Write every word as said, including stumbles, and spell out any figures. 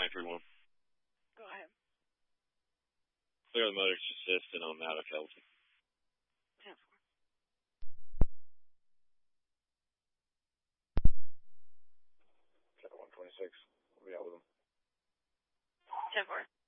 nine three one. Go ahead. Clear the motor's assistant on that of Hilton. ten four. one twenty-six. We'll be out with him. ten four.